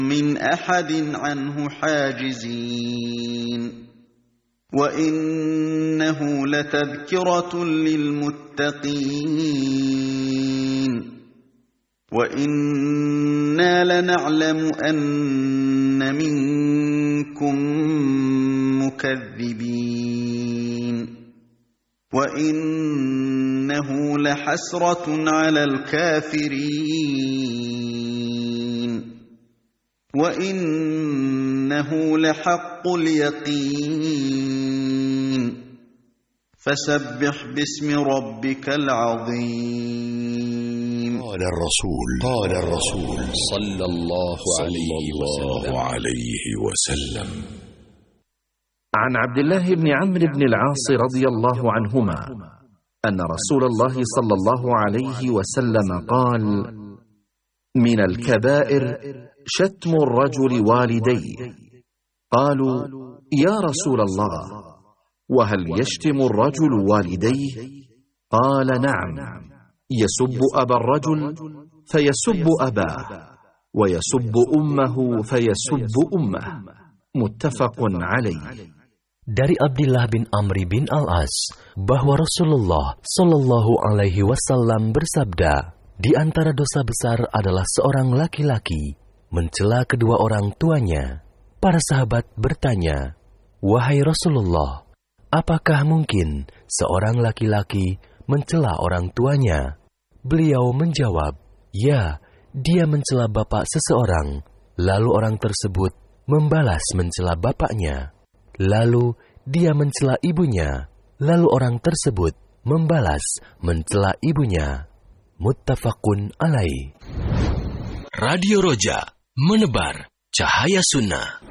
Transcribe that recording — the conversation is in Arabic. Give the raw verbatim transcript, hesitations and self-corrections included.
من أحد عنه حاجزين وإنه لتذكرة للمتقين وإنا لنعلم أن منكم مكذبين وإنه لحسرة على الكافرين وإنه لحق اليقين فسبح باسم ربك العظيم. قال الرسول قال الرسول صلى الله عليه وسلم عن عبد الله بن عمرو بن العاص رضي الله عنهما أن رسول الله صلى الله عليه وسلم قال: من الكبائر شتم الرجل والديه. قالوا: يا رسول الله، وهل يشتم الرجل والديه؟ قال: نعم، يسب أبا الرجل فيسب أباه، ويسب أمه فيسب أمه. متفق عليه. Dari Abdullah bin Amr bin Al-As bahwa Rasulullah Shallallahu Alaihi Wasallam bersabda, di antara dosa besar adalah seorang laki-laki mencela kedua orang tuanya. Para sahabat bertanya, wahai Rasulullah, apakah mungkin seorang laki-laki mencela orang tuanya? Beliau menjawab, ya, dia mencela bapak seseorang, lalu orang tersebut membalas mencela bapaknya. Lalu dia mencela ibunya, lalu orang tersebut membalas mencela ibunya. Muttafaqun alaih. Radio Roja, menebar cahaya sunnah.